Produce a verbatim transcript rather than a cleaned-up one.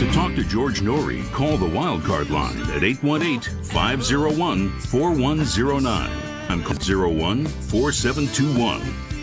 To talk to George Norrie, call the Wildcard line at eight one eight, five oh one, four one oh nine. I'm zero one four seven two one.